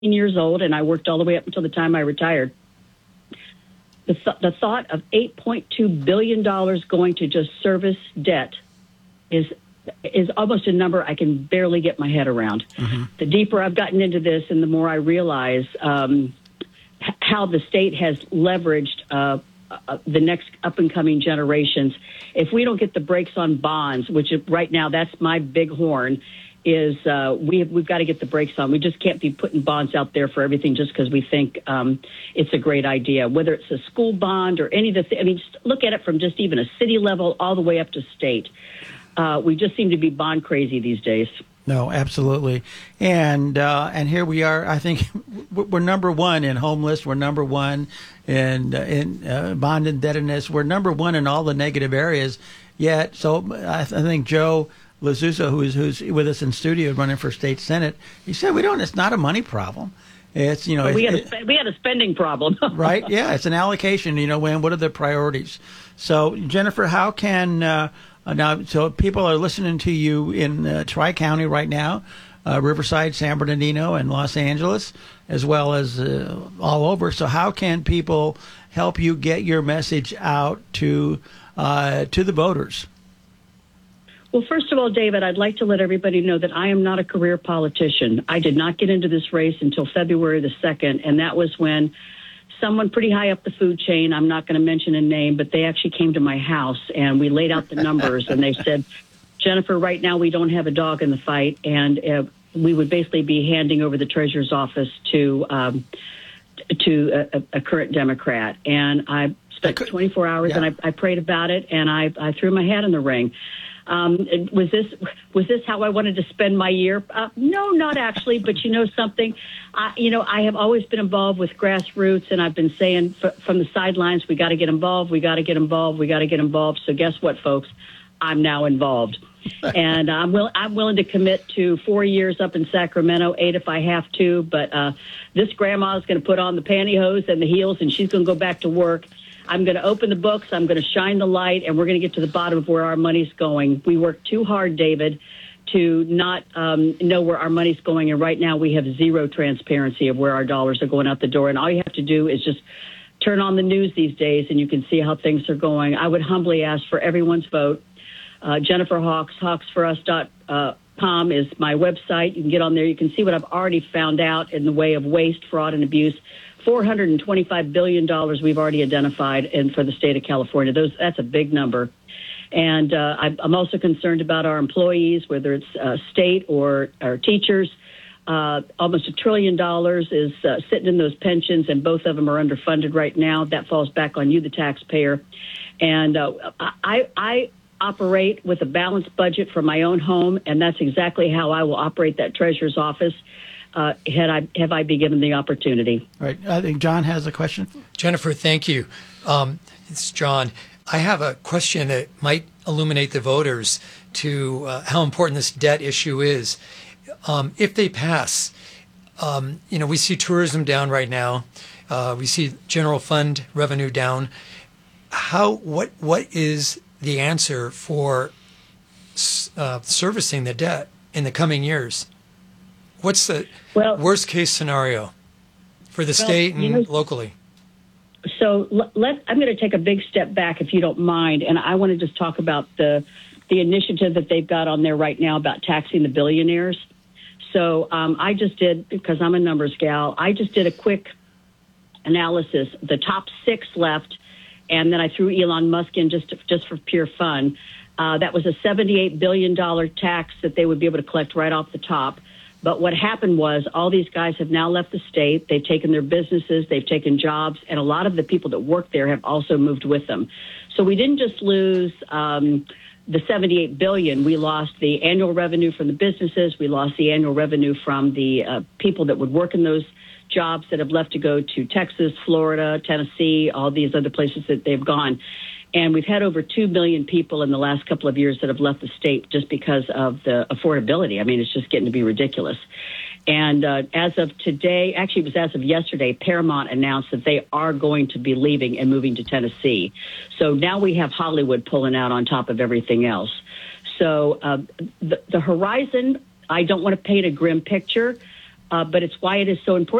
years old, and I worked all the way up until the time I retired. The thought of $8.2 billion going to just service debt is almost a number I can barely get my head around. Mm-hmm. The deeper I've gotten into this and the more I realize how the state has leveraged the next up-and-coming generations. If we don't get the brakes on bonds, which right now that's my big horn, is we've got to get the brakes on. We just can't be putting bonds out there for everything just because we think it's a great idea, whether it's a school bond or any of the I mean, just look at it from just even a city level all the way up to state. We just seem to be bond crazy these days. No, absolutely. And here we are. I think we're number one in homeless. We're number one in bond indebtedness. We're number one in all the negative areas. Yet, so I think Joe LaZusa, who's with us in studio running for state senate, he said it's not a money problem. It's we had a spending problem. Right? Yeah, it's an allocation. What are the priorities? So Jennifer, how can now? So people are listening to you in Tri-County right now, Riverside, San Bernardino, and Los Angeles, as well as all over. So how can people help you get your message out to the voters? Well, first of all, David, I'd like to let everybody know that I am not a career politician. I did not get into this race until February the 2nd, and that was when someone pretty high up the food chain, I'm not going to mention a name, but they actually came to my house, and we laid out the numbers, and they said, Jennifer, right now we don't have a dog in the fight, and we would basically be handing over the treasurer's office to a current Democrat. And I spent 24 hours, and I prayed about it, and I threw my hat in the ring. Was this how I wanted to spend my year? No, not actually. But something, I have always been involved with grassroots, and I've been saying from the sidelines, we got to get involved. We got to get involved. We got to get involved. So guess what, folks? I'm now involved, and I'm willing to commit to 4 years up in Sacramento, 8 if I have to. But this grandma is going to put on the pantyhose and the heels, and she's going to go back to work. I'm going to open the books, I'm going to shine the light, and we're going to get to the bottom of where our money's going. We work too hard, David, to not know where our money's going, and right now we have zero transparency of where our dollars are going out the door, and all you have to do is just turn on the news these days, and you can see how things are going. I would humbly ask for everyone's vote. Jennifer Hawks, hawksforus.com is my website. You can get on there. You can see what I've already found out in the way of waste, fraud, and abuse. $425 billion we've already identified for the state of California. That's a big number. And I'm also concerned about our employees, whether it's state or our teachers. Almost $1 trillion is sitting in those pensions, and both of them are underfunded right now. That falls back on you, the taxpayer. And I operate with a balanced budget for my own home, and that's exactly how I will operate that treasurer's office. Have I been given the opportunity? Right. I think John has a question. Jennifer, thank you. It's John. I have a question that might illuminate the voters to how important this debt issue is. If they pass, we see tourism down right now. We see general fund revenue down. What is the answer for servicing the debt in the coming years? What's the worst case scenario for the state and locally? So I'm going to take a big step back, if you don't mind, and I want to just talk about the initiative that they've got on there right now about taxing the billionaires. So I just did, because I'm a numbers gal, I just did a quick analysis. The top 6 left, and then I threw Elon Musk in just for pure fun. That was a $78 billion tax that they would be able to collect right off the top. But what happened was all these guys have now left the state. They've taken their businesses, they've taken jobs, and a lot of the people that work there have also moved with them. So we didn't just lose the $78 billion. We lost the annual revenue from the businesses. We lost the annual revenue from the people that would work in those jobs that have left to go to Texas, Florida, Tennessee, all these other places that they've gone. And we've had over 2 million people in the last couple of years that have left the state just because of the affordability. I mean, it's just getting to be ridiculous. And as of today, actually it was as of yesterday, Paramount announced that they are going to be leaving and moving to Tennessee. So now we have Hollywood pulling out on top of everything else. So the horizon, I don't want to paint a grim picture. but it's why it is so important